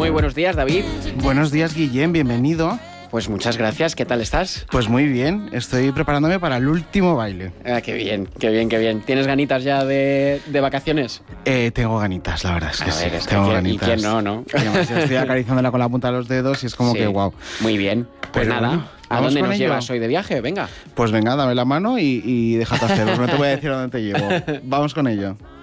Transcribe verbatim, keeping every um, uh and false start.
Muy buenos días, David. Buenos días, Guillem, bienvenido. Pues muchas gracias, ¿qué tal estás? Pues muy bien, estoy preparándome para el último baile. Ah, qué bien, qué bien, qué bien. ¿Tienes ganitas ya de, de vacaciones? Eh, tengo ganitas, la verdad es que A sí, ver, es que tengo quién- ganitas. ¿y quién no, no? Y además yo estoy acariciándola con la punta de los dedos y es como Sí, que guau. Muy bien. Pues Pero nada, bueno, ¿a ¿vamos dónde con nos ello? llevas hoy de viaje? Venga. Pues venga, dame la mano y, y déjate hacer, no te voy a decir a dónde te llevo. Vamos con ello.